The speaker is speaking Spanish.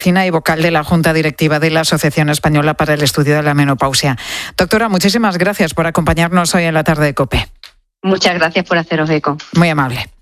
Medicina y vocal de la Junta Directiva de la Asociación Española para el Estudio de la Menopausia. Doctora, muchísimas gracias por acompañarnos hoy en la tarde de COPE. Muchas gracias por haceros eco. Muy amable.